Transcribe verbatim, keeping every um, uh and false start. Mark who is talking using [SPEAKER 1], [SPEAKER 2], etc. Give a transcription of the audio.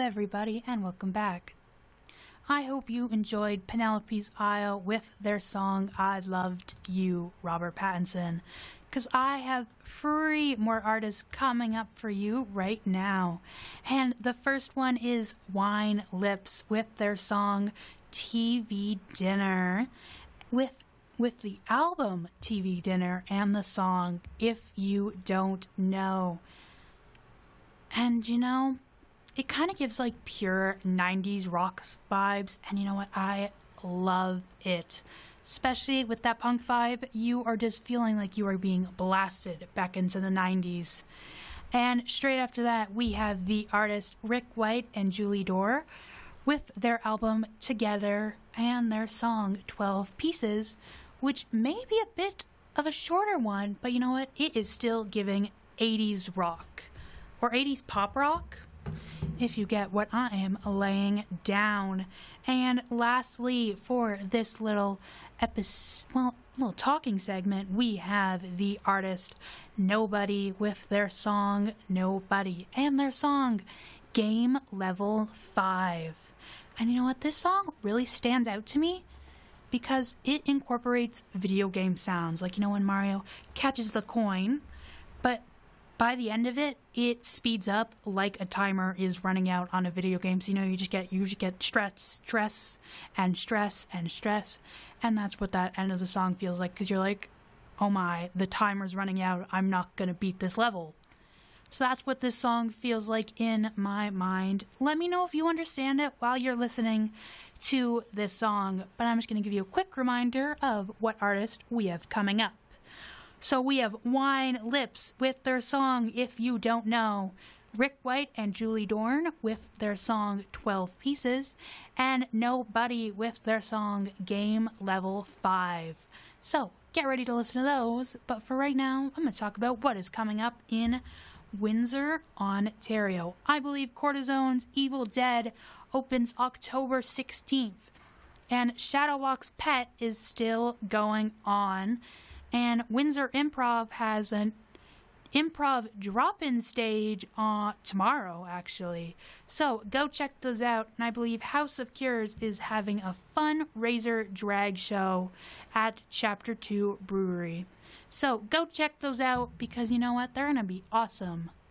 [SPEAKER 1] everybody, and welcome back. I hope you enjoyed Penelope's Isle with their song I Loved You, Robert Pattinson, because I have three more artists coming up for you right now. And the first one is Wine Lips with their song T V Dinner, with with the album T V Dinner and the song If You Don't Know. And you know, it kind of gives like pure nineties rock vibes, and you know what? I love it. Especially with that punk vibe, you are just feeling like you are being blasted back into the nineties. And straight after that, we have the artist Rick White and Julie Dore with their album Together and their song twelve Pieces, which may be a bit of a shorter one, but you know what? It is still giving eighties rock, or eighties pop rock, if you get what I am laying down. And lastly, for this little episode, well, little talking segment, we have the artist Nobody with their song Nobody and their song Game Level five. And you know what? This song really stands out to me because it incorporates video game sounds, like, you know, when Mario catches the coin, but by the end of it, it speeds up like a timer is running out on a video game. So, you know, you just get you just get stress, stress, and stress, and stress. And that's what that end of the song feels like, because you're like, oh my, the timer's running out. I'm not going to beat this level. So that's what this song feels like in my mind. Let me know if you understand it while you're listening to this song. But I'm just going to give you a quick reminder of what artist we have coming up. So we have Wine Lips with their song If You Don't Know, Rick White and Julie Dore with their song twelve Pieces, and Nobody with their song Game Level five. So get ready to listen to those, but for right now, I'm going to talk about what is coming up in Windsor, Ontario. I believe Cortisone's Evil Dead opens October sixteenth, and Shadow Walk's Pet is still going on. And Windsor Improv has an improv drop-in stage on tomorrow, actually. So go check those out. And I believe House of Cures is having a fundraiser drag show at Chapter two Brewery. So go check those out, because you know what? They're going to be awesome.